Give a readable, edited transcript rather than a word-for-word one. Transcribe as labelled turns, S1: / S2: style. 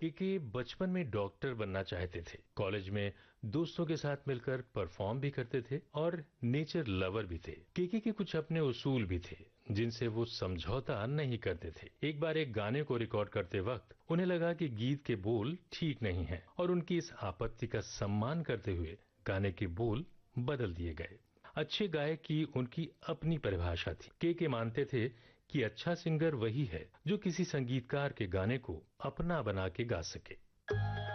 S1: केके बचपन में डॉक्टर बनना चाहते थे। कॉलेज में दोस्तों के साथ मिलकर परफॉर्म भी करते थे और नेचर लवर भी थे। केके के कुछ अपने उसूल भी थे जिनसे वो समझौता नहीं करते थे। एक बार एक गाने को रिकॉर्ड करते वक्त उन्हें लगा कि गीत के बोल ठीक नहीं हैं और उनकी इस आपत्ति का सम्मान करते हुए गाने के बोल बदल दिए गए। अच्छे गायक की उनकी अपनी परिभाषा थी। केके मानते थे कि अच्छा सिंगर वही है जो किसी संगीतकार के गाने को अपना बना के गा सके।